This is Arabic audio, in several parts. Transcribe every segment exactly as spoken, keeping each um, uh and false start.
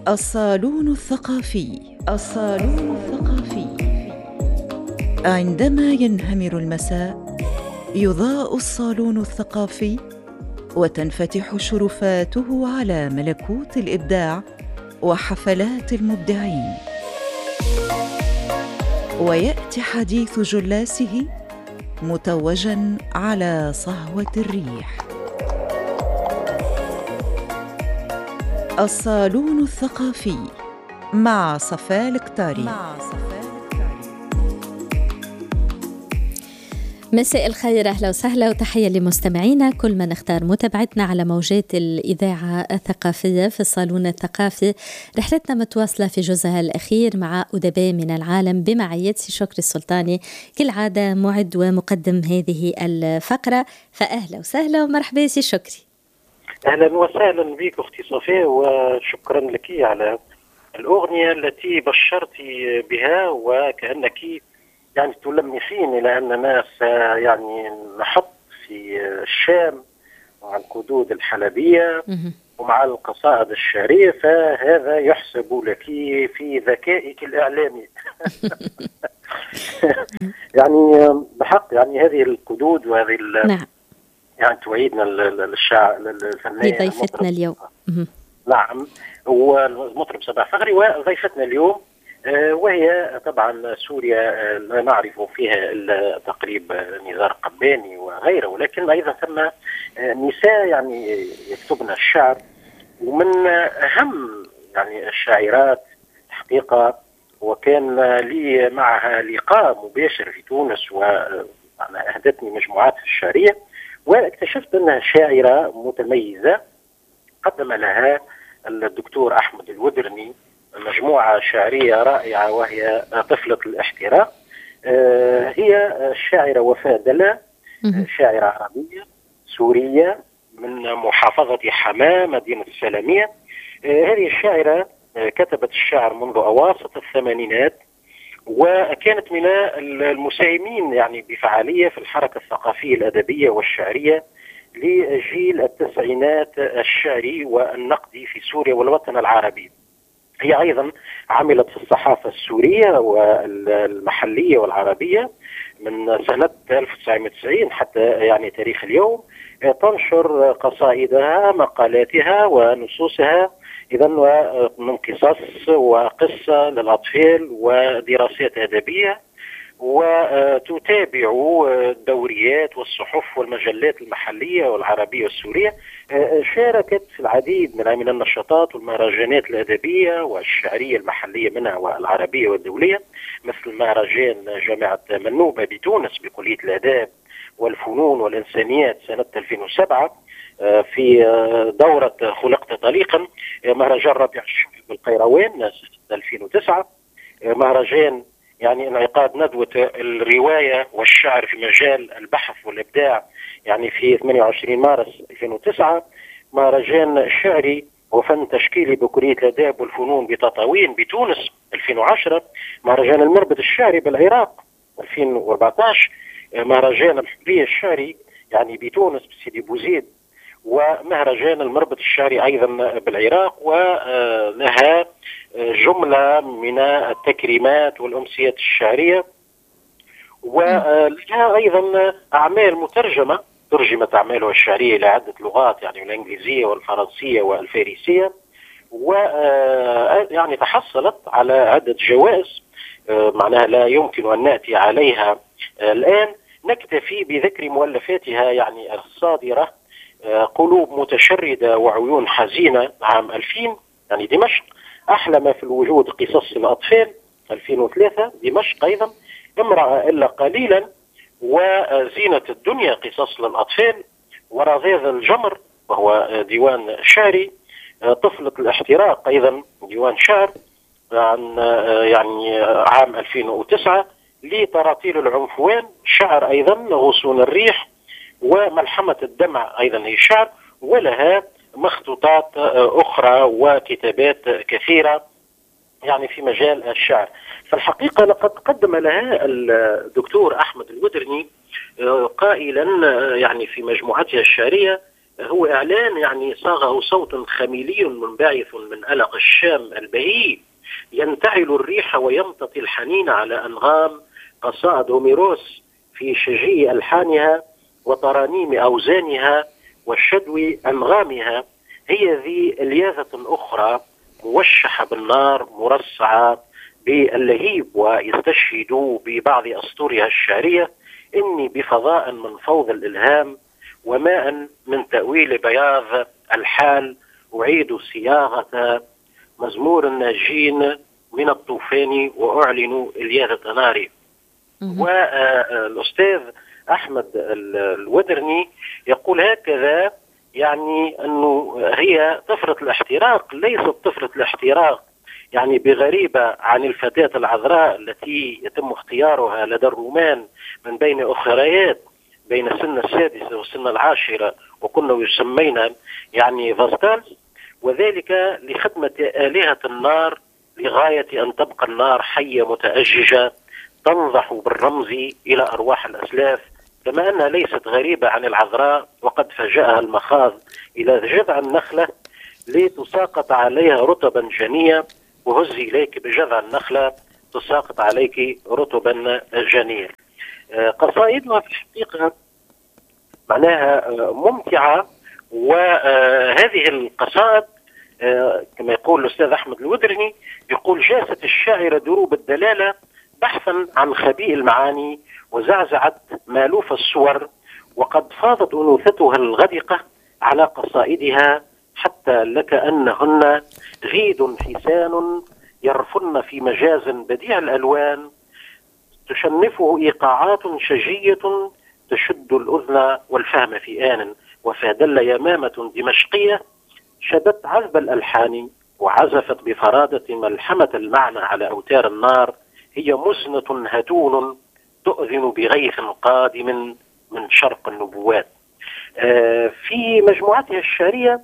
الصالون الثقافي. الصالون الثقافي. عندما ينهمر المساء يضاء الصالون الثقافي وتنفتح شرفاته على ملكوت الإبداع وحفلات المبدعين، ويأتي حديث جلاسه متوجاً على صهوة الريح. الصالون الثقافي مع صفاء الكتاري. مع صفاء الكتاري. مساء الخير، أهلا وسهلا وتحية لمستمعينا كل من اختار متابعتنا على موجات الإذاعة الثقافية في الصالون الثقافي. رحلتنا متواصلة في جزءها الأخير مع أدباء من العالم بمعية شكري السلطاني، كالعادة معد ومقدم هذه الفقرة. فأهلا وسهلا ومرحبا سي شكري. أهلا وسهلا بك أختي صفاء، وشكرا لك على الأغنية التي بشرتي بها، وكأنك يعني تلمحين إلى أننا يعني نحط في الشام مع القدود الحلبية ومع القصائد الشعرية، فهذا يحسب لك في ذكائك الإعلامي. يعني بحق يعني هذه القدود وهذه نعم. يعني توعيدنا للشاعر الفنان لضيفتنا اليوم. نعم، والمطرب صباح فخري، وضيفتنا اليوم وهي طبعا سوريا لا نعرف فيها الا تقريب نزار قباني وغيره، ولكن ايضا ثم نساء يعني يكتبن الشعر، ومن اهم يعني الشاعرات الحقيقه. وكان لي معها لقاء مباشر في تونس، واهدتني مجموعاتها الشعريه، واكتشفت انها شاعره متميزه قدم لها الدكتور احمد الودرني مجموعه شعريه رائعه، وهي طفله الاحتراق. هي الشاعره وفاء دلا، شاعره عربيه سوريه من محافظه حماه مدينه السلاميه. هذه الشاعره كتبت الشعر منذ اواسط الثمانينات، وكانت من المساهمين يعني بفعالية في الحركة الثقافية الأدبية والشعرية لجيل التسعينات الشعري والنقدي في سوريا والوطن العربي. هي أيضا عملت في الصحافة السورية والمحلية والعربية من سنة ألف وتسعمائة وتسعين حتى يعني تاريخ اليوم، تنشر قصائدها مقالاتها ونصوصها إذا من قصص وقصة للأطفال ودراسات أدبية، وتتابع الدوريات والصحف والمجلات المحلية والعربية والسورية. شاركت في العديد من النشاطات والمهرجانات الأدبية والشعرية المحلية منها والعربية والدولية، مثل مهرجان جامعة منوبة بتونس بكلية الآداب والفنون والإنسانيات سنة ألفين وسبعة، في دورة خلقت طليقا، مهرجان ربيع الشعر بالقيروان سنة ألفين وتسعة، مهرجان يعني انعقاد ندوة الرواية والشعر في مجال البحث والإبداع يعني في ثمانية وعشرين مارس ألفين وتسعة، مهرجان شعري وفن تشكيلي بكلية الآداب والفنون بتطاوين بتونس ألفين وعشرة، مهرجان المربد الشعري بالعراق ألفين وأربعة عشر، مهرجان الحرية الشعري يعني بتونس بسيدي بوزيد، ومهرجان المربد الشعري أيضا بالعراق، ولها جملة من التكريمات والأمسيات الشعرية، ولها أيضا أعمال مترجمة، ترجمت أعمالها الشعرية إلى عدة لغات يعني الإنجليزية والفرنسية والفارسية، ويعني تحصلت على عدة جوائز معناها لا يمكن أن نأتي عليها الآن. نكتفي بذكر مؤلفاتها يعني الصادرة: قلوب متشردة وعيون حزينة عام ألفين يعني دمشق، أحلى ما في الوجود قصص الأطفال ألفين وثلاثة دمشق أيضا، امرأة إلا قليلا، وزينة الدنيا قصص للأطفال، ورذاذ الجمر وهو ديوان شعري، طفلة الاحتراق أيضا ديوان شعر عن يعني عام ألفين وتسعة، لطراطيل العنفوان شعر أيضا، غصون الريح، وملحمة الدمع أيضا هي شعر، ولها مخطوطات أخرى وكتابات كثيرة يعني في مجال الشعر. فالحقيقة لقد قدم لها الدكتور أحمد الودرني قائلا يعني في مجموعتها الشعرية: هو إعلان يعني صاغه صوت خميلي منبعث من ألق الشام البهيم، ينتعل الريح ويمتطي الحنين على أنغام قصائد هوميروس في شجي ألحانها وترانيم أوزانها والشدو أنغامها. هي ذي الياذة أخرى موشحة بالنار مرصعة باللهيب، ويستشهدوا ببعض أسطورها الشعرية: إني بفضاء من فوض الإلهام وماء من تأويل بياض الحال، أعيد صياغة مزمور الناجين من الطوفان وأعلن الياذة ناري. والأستاذ أحمد الودرني يقول هكذا، يعني أنه هي طفرة الاحتراق ليست طفرة الاحتراق يعني بغريبة عن الفتاة العذراء التي يتم اختيارها لدى الرومان من بين أخريات بين السن السادسة والسن العاشرة، وكنا يسمينا يعني فاستال، وذلك لخدمة آلهة النار لغاية أن تبقى النار حية متأججة تنضح بالرمز إلى أرواح الأسلاف، كما أنها ليست غريبة عن العذراء وقد فجأها المخاض إلى جذع النخلة لتساقط عليها رطبا جنية، وهزي إليك بجذع النخلة تساقط عليك رطبا جنية. قصائدها في الحقيقة معناها ممتعة، وهذه القصائد كما يقول الأستاذ أحمد الودرني يقول: جاست الشاعرة دروب الدلالة بحثا عن خبيء المعاني وزعزعت مالوف الصور، وقد فاضت أنوثتها الغدقة على قصائدها حتى لكأنهن غيد حسان يرفن في مجاز بديع الألوان، تشنفه إيقاعات شجية تشد الأذن والفهم في آن، وفادل يمامة دمشقية شدت عذب الألحان وعزفت بفرادة ملحمة المعنى على أوتار النار. هي مسنة هتون تؤذن بغيث قادم من شرق النبوات. في مجموعتها الشعرية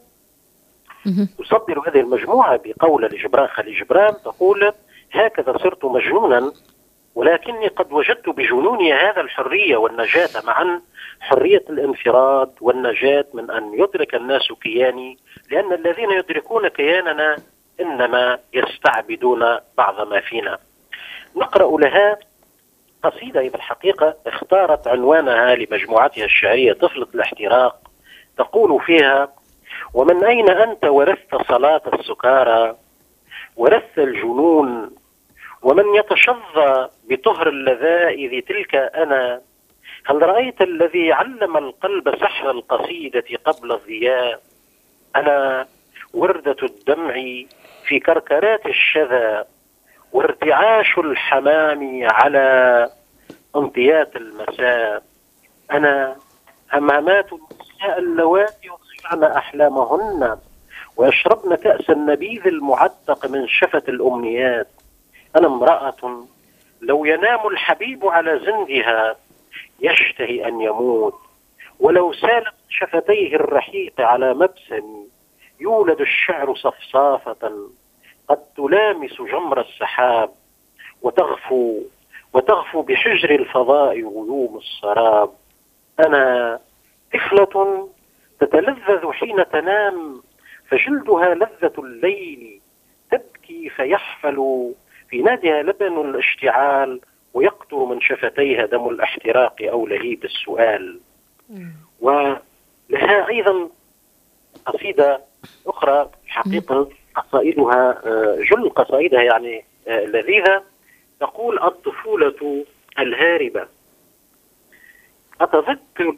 تصدر هذه المجموعة بقول لجبران خليل جبران تقول: هكذا صرت مجنونا ولكني قد وجدت بجنوني هذا الحرية والنجاة معا، حرية الانفراد والنجاة من أن يدرك الناس كياني، لأن الذين يدركون كياننا إنما يستعبدون بعض ما فينا. نقرأ لها قصيدة بالحقيقة اختارت عنوانها لمجموعتها الشعرية طفلة الاحتراق، تقول فيها: ومن أين أنت ورثت صلاة السكارى، ورثت الجنون، ومن يتشظى بطهر اللذائذ تلك أنا، هل رأيت الذي علم القلب سحر القصيدة قبل الضياء؟ أنا وردة الدمع في كركرات الشذا، وارتعاش الحمام على انطيات المساء. أنا همامات النساء اللواتي يضيعن أحلامهن ويشربن كأس النبيذ المعتق من شفة الأمنيات. أنا امرأة لو ينام الحبيب على زندها يشتهي أن يموت، ولو سالت شفتيه الرحيق على مبسم يولد الشعر صفصافة قد تلامس جمر السحاب، وتغفو وتغفو بحجر الفضاء غيوم السراب. أنا طفلة تتلذذ حين تنام، فجلدها لذة الليل، تبكي فيحفل في نادها لبن الاشتعال، ويقطر من شفتيها دم الاحتراق أو لهيب السؤال. ولها أيضا قصيدة أخرى حقيقة قصائدها جل قصائدها يعني لذيذة، تقول: الطفولة الهاربة. أتذكر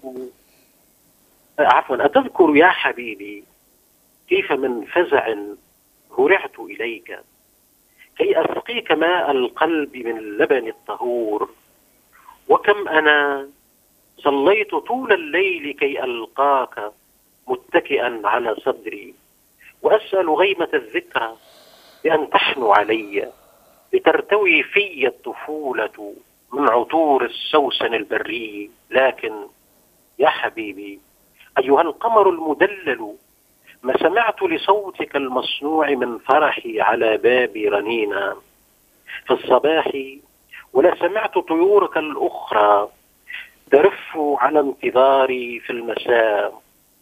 عفوا أتذكر يا حبيبي كيف من فزع هرعت إليك كي أسقيك ماء القلب من اللبن الطهور، وكم أنا صليت طول الليل كي ألقاك متكئا على صدري، وأسأل غيمة الذكرى بأن تحنو علي لترتوي في الطفولة من عطور السوسن البري. لكن يا حبيبي أيها القمر المدلل، ما سمعت لصوتك المصنوع من فرحي على بابي رنينا في الصباح، ولا سمعت طيورك الأخرى ترف على انتظاري في المساء.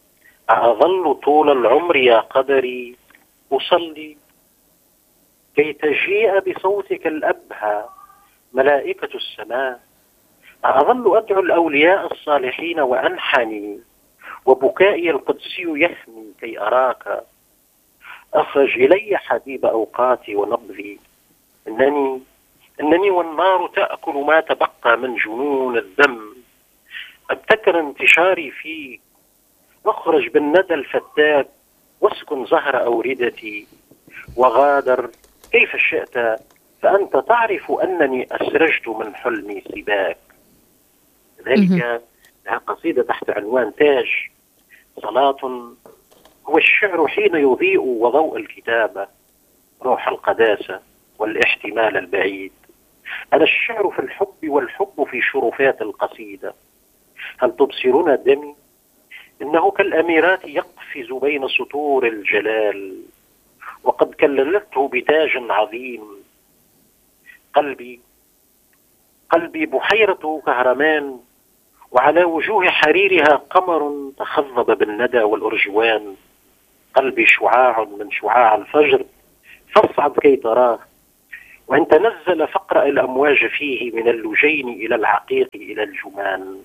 أظل طول العمر يا قدري أصلي كي تجيء بصوتك الأبهى ملائكة السماء. أظل أدعو الأولياء الصالحين وأنحني وبكائي القدسي يحمي كي أراك. أخرج إلي حبيب أوقاتي ونبضي، إنني إنني والنار تأكل ما تبقى من جنون الدم. أبتكر انتشاري فيك واخرج بالندى الفتاك واسكن زهر أوردتي وغادر كيف شئت، فأنت تعرف أنني أسرجت من حلمي سباك. ذلك لها قصيدة تحت عنوان تاج. صلاة هو الشعر حين يضيء وضوء الكتابة روح القداسة والاحتمال البعيد. أنا الشعر في الحب والحب في شرفات القصيدة. هل تبصرون دمي؟ إنه كالأميرات يقفز بين سطور الجلال، وقد كللته بتاج عظيم. قلبي قلبي بحيرة كهرمان، وعلى وجوه حريرها قمر تخضب بالندى والأرجوان. قلبي شعاع من شعاع الفجر، فاصعد كي تراه، وإن تنزل فاقرأ الأمواج فيه من اللجين إلى العقيق إلى الجمان.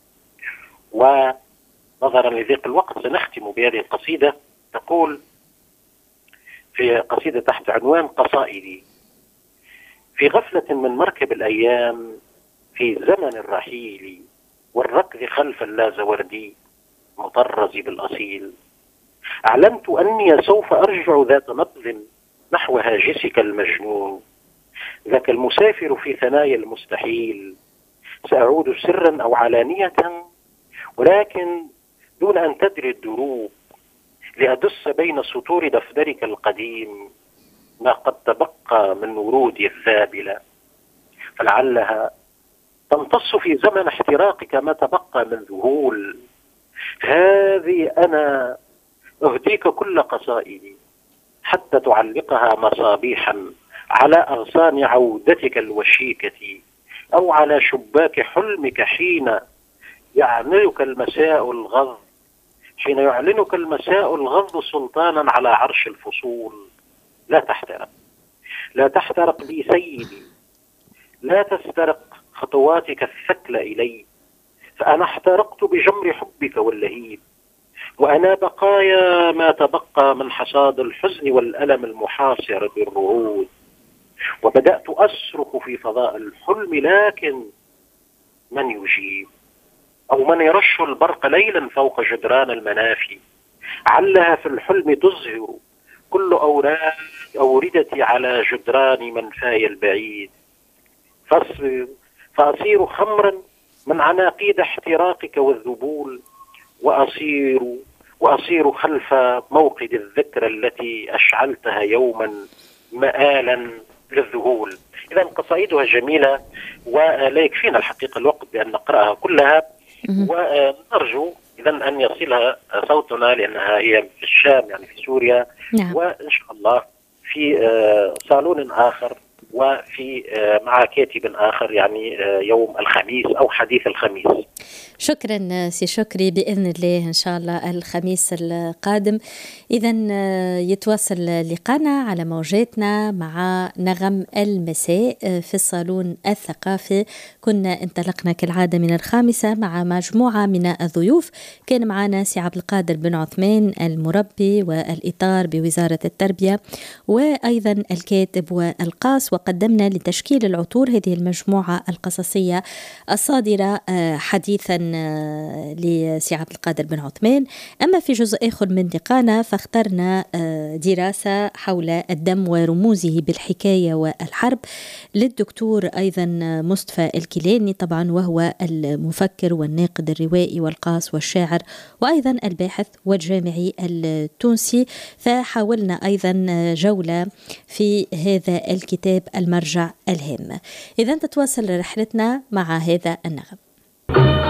ونظرا لضيق الوقت سنختم بهذه القصيدة. تقول في قصيدة تحت عنوان قصائدي: في غفلة من مركب الأيام، في زمن الرحيل والركض خلف اللازوردي مطرز بالأصيل، أعلمت أني سوف أرجع ذات نبض نحو هاجسك المجنون، ذاك المسافر في ثنايا المستحيل. سأعود سرا أو علانية، ولكن دون أن تدري الدروب، لأدس بين سطور دفترك القديم ما قد تبقى من ورودي الذابلة، فلعلها تمتص في زمن احتراقك ما تبقى من ذهول. هذه أنا أهديك كل قصائدي حتى تعلقها مصابيحا على أغصان عودتك الوشيكة، أو على شباك حلمك حين يعلنك المساء الغض حين يعلنك المساء الغض سلطانا على عرش الفصول. لا تحترق، لا تحترق بي سيدي، لا تسترق خطواتك الثقل إلي، فأنا احترقت بجمر حبك واللهيب، وأنا بقايا ما تبقى من حصاد الحزن والألم المحاصر بالرعود. وبدأت أصرخ في فضاء الحلم، لكن من يجيب؟ أو من يرش البرق ليلا فوق جدران المنافي؟ علها في الحلم تظهر كل أوراق أوردتي على جدران منفاي البعيد، فأصير, فأصير خمرا من عناقيد احتراقك والذبول، وأصير وأصير خلف موقد الذكرى التي أشعلتها يوما مآلا للذهول. إذا قصائدها جميلة ولا يكفينا الحقيقة الوقت بأن نقرأها كلها، ونرجو إذن أن يصلها صوتنا لأنها هي في الشام يعني في سوريا. نعم. وإن شاء الله في صالون آخر وفي مع كاتب آخر يعني يوم الخميس أو حديث الخميس. شكرا سي شكري، بإذن الله إن شاء الله الخميس القادم. إذن يتواصل لقانا على موجاتنا مع نغم المساء في الصالون الثقافي. كنا انطلقنا كالعادة من الخامسة مع مجموعة من الضيوف. كان معنا سي عبد القادر بن عثمان المربي والإطار بوزارة التربية، وأيضا الكاتب والقاص، وقدمنا لتشكيل العطور هذه المجموعة القصصية الصادرة حديثا لسي عبد القادر بن عثمان. أما في جزء آخر من لقانا فاخترنا دراسة حول الدم ورموزه بالحكاية والحرب للدكتور أيضا مصطفى الكيلاني طبعا، وهو المفكر والناقد الروائي والقاص والشاعر وأيضا الباحث والجامعي التونسي. فحاولنا أيضا جولة في هذا الكتاب المرجع الهام. إذا تتواصل رحلتنا مع هذا النغم.